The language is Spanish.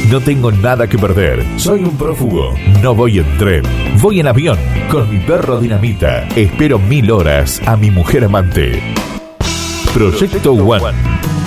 No tengo nada que perder. Soy un prófugo. No voy en tren. Voy en avión. Con mi perro Dinamita. Espero 1000 horas a mi mujer amante. Proyecto One.